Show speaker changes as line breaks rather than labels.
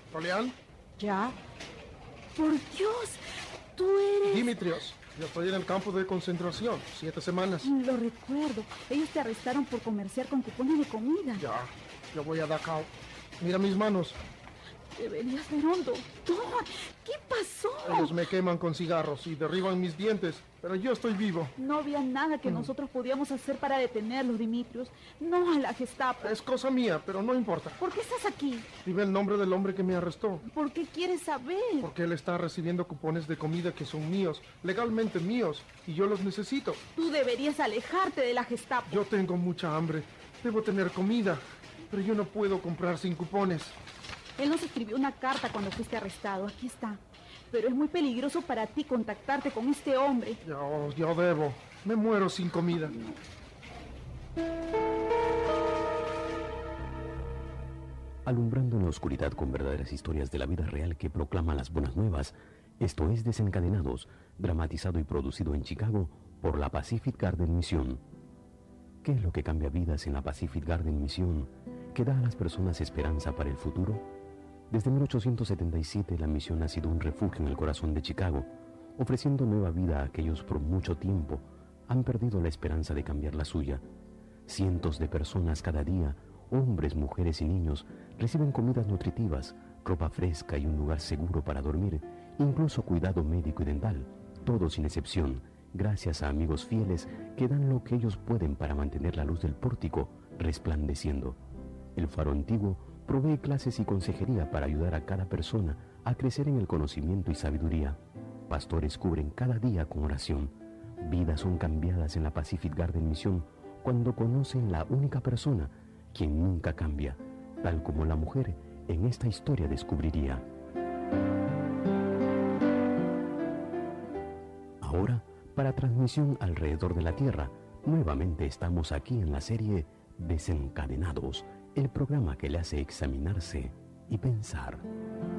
¿Oleán?
¿Ya? ¡Por Dios! ¡Tú eres...!
Dimitrios, yo estoy en el campo de concentración, 7 semanas.
Lo recuerdo. Ellos te arrestaron por comerciar con cupones de comida.
Ya, yo voy a Dachau. Mira mis manos.
Deberías ver un doctor. ¿Qué pasó?
Ellos me queman con cigarros y derriban mis dientes, pero yo estoy vivo.
No había nada que nosotros podíamos hacer para detenerlos, Dimitrios. No a la Gestapo.
Es cosa mía, pero no importa.
¿Por qué estás aquí?
Dime el nombre del hombre que me arrestó.
¿Por qué quieres saber?
Porque él está recibiendo cupones de comida que son míos, legalmente míos, y yo los necesito.
Tú deberías alejarte de la Gestapo.
Yo tengo mucha hambre. Debo tener comida, pero yo no puedo comprar sin cupones.
Él nos escribió una carta cuando fuiste arrestado. Aquí está. Pero es muy peligroso para ti contactarte con este hombre.
Yo debo. Me muero sin comida.
Alumbrando en la oscuridad con verdaderas historias de la vida real que proclaman las buenas nuevas, esto es Desencadenados, dramatizado y producido en Chicago por la Pacific Garden Mission. ¿Qué es lo que cambia vidas en la Pacific Garden Mission, que da a las personas esperanza para el futuro? Desde 1877 la misión ha sido un refugio en el corazón de Chicago, ofreciendo nueva vida a aquellos por mucho tiempo han perdido la esperanza de cambiar la suya. Cientos de personas cada día, hombres, mujeres y niños, reciben comidas nutritivas, ropa fresca y un lugar seguro para dormir, incluso cuidado médico y dental, todo sin excepción, gracias a amigos fieles que dan lo que ellos pueden para mantener la luz del pórtico resplandeciendo. El Faro Antiguo provee clases y consejería para ayudar a cada persona a crecer en el conocimiento y sabiduría. Pastores cubren cada día con oración. Vidas son cambiadas en la Pacific Garden Mission cuando conocen la única persona quien nunca cambia, tal como la mujer en esta historia descubriría. Ahora, para transmisión alrededor de la Tierra, nuevamente estamos aquí en la serie Desencadenados, el programa que le hace examinarse y pensar.